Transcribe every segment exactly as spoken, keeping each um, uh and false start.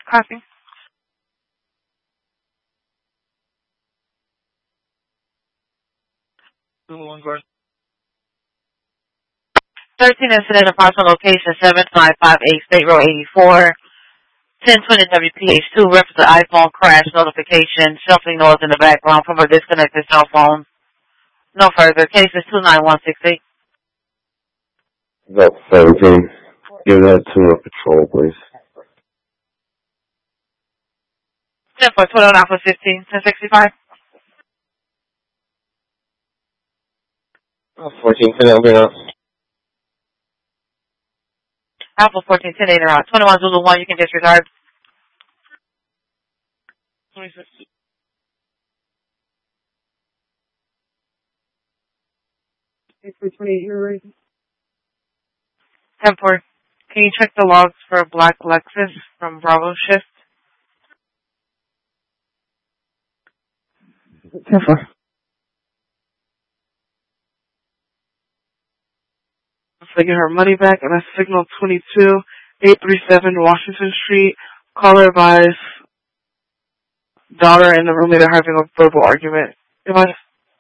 Copy. One guard. thirteen incident approximate location seven five five eight State Road eighty-four. ten twenty W P H two reference to iPhone crash notification. Shuffling noise in the background from a disconnected cell phone. No further. Case is two nine one six eight. About seventeen. Give that to a patrol, please. ten four twelve Alpha fifteen ten sixty-five. fourteen ten, I'll be out. Alpha fourteen ten eight around. twenty-one Zulu one, you can disregard. twenty-six. eight three twenty-eight, you're right. ten four. Can you check the logs for Black Lexus from Bravo Shift? ten four. To get her money back, and that's signal twenty-two eight three seven Washington Street. Caller advised daughter and the roommate are having a verbal argument. Advice.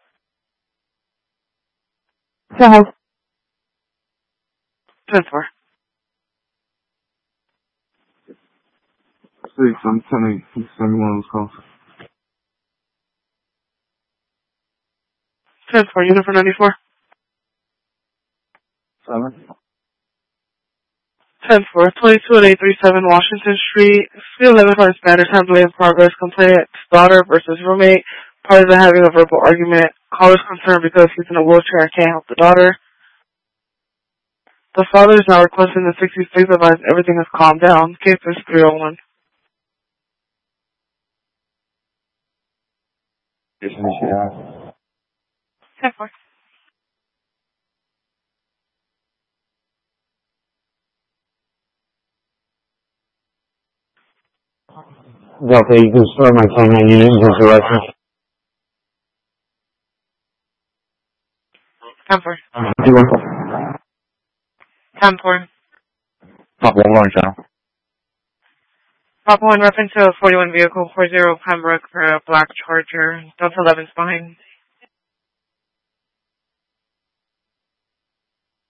ten four. Six, I'm telling you, send me one of those calls. ten four, unit for ninety-four. Seven. ten four, twenty-two and eight three seven Washington Street. Field eleven for matter, time delay in progress. Complainant, daughter versus roommate. Parties are having a verbal argument. Caller's concerned because he's in a wheelchair and can't help the daughter. The father is now requesting the sixty-six advise everything has calmed down. Case is three oh one. Yes, yeah. ten four. Okay, you can start my ten nine unit in this direction. ten four. Uh, ten four. Top one line channel. Pop one reference to a forty-one vehicle, four zero Pembroke for a black Charger. Delta eleven's behind.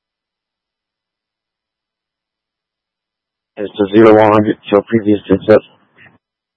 It's a zero one hundred, show previous to accept.